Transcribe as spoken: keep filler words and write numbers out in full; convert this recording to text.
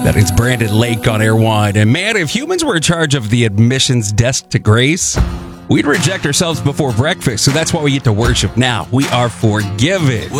That is Brandon Lake on Airwide. And man, if humans were in charge of the admissions desk to grace, we'd reject ourselves before breakfast. So that's why we get to worship now. We are forgiven.